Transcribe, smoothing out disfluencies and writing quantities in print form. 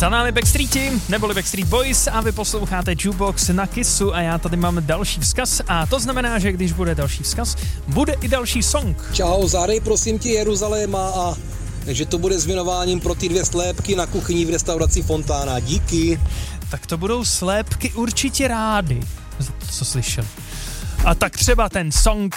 Za námi Backstreeti, neboli Backstreet Boys a vy posloucháte Jukebox na Kissu a já tady mám další vzkaz a to znamená, že když bude další vzkaz, bude i další song. Čau, zádej prosím tě Jeruzaléma a že to bude s věnováním pro ty 2 slépky na kuchyni v restauraci Fontána. Díky. Tak to budou slépky určitě rády, za to, co slyšel. A tak třeba ten song